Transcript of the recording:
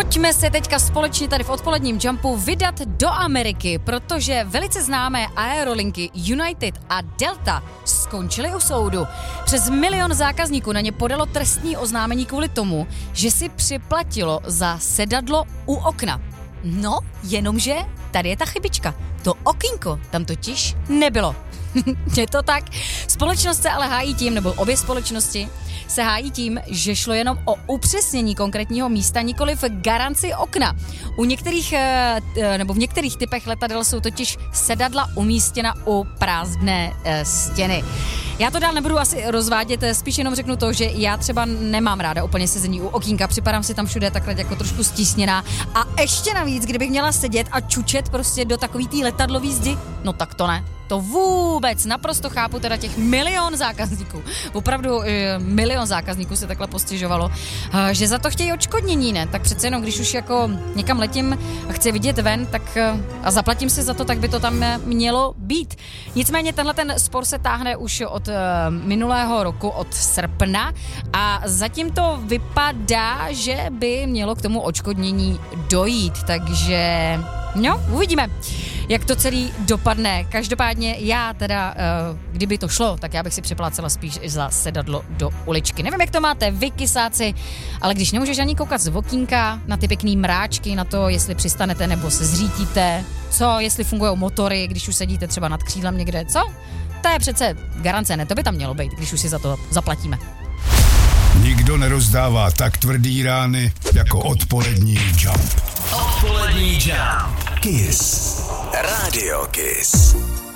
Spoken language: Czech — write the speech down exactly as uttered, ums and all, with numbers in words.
Pojďme se teďka společně tady v odpoledním Jumpu vydat do Ameriky, protože velice známé aerolinky United a Delta skončily u soudu. Přes milion zákazníků na ně podalo trestní oznámení kvůli tomu, že si připlatilo za sedadlo u okna. No, jenomže tady je ta chybička. To okýnko tam totiž nebylo. Je to tak. Společnost se ale hájí tím, nebo obě společnosti se hájí tím, že šlo jenom o upřesnění konkrétního místa, nikoliv garanci okna. U některých, nebo v některých typech letadel jsou totiž sedadla umístěna u prázdné stěny. Já to dál nebudu asi rozvádět, spíš jenom řeknu to, že já třeba nemám ráda úplně sezení u okýnka, připadám si tam všude takhle jako trošku stísněná a ještě navíc, kdybych měla sedět a čučet prostě do takový tý letadlový zdi, no tak to ne. To vůbec, naprosto chápu teda těch milion zákazníků, opravdu e, milion zákazníků se takhle postěžovalo, e, že za to chtějí odškodnění, ne? Tak přece jenom, když už jako někam letím a chci vidět ven, tak e, a zaplatím si za to, tak by to tam mělo být. Nicméně tenhle ten spor se táhne už od e, minulého roku, od srpna a zatím to vypadá, že by mělo k tomu odškodnění dojít, takže no, uvidíme, jak to celý dopadne. Každopádně já teda, kdyby to šlo, tak já bych si připlácela spíš za sedadlo do uličky. Nevím, jak to máte vy, kysáci, ale když nemůžeš ani koukat z okýnka na ty pěkný mráčky, na to, jestli přistanete nebo se zřítíte, co, jestli fungují motory, když už sedíte třeba nad křídlem někde, co? To je přece garance, ne? To by tam mělo být, když už si za to zaplatíme. Nikdo nerozdává tak tvrdý rány jako odpolední Jump. Odpolední Jump. Kiss. Radio Kiss.